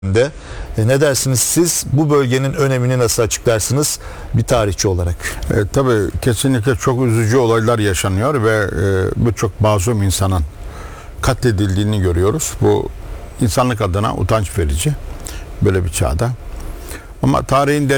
de. Ne dersiniz siz? Bu bölgenin önemini nasıl açıklarsınız bir tarihçi olarak? Tabii kesinlikle çok üzücü olaylar yaşanıyor ve birçok mazlum insanın katledildiğini görüyoruz. Bu insanlık adına utanç verici böyle bir çağda. Ama tarihin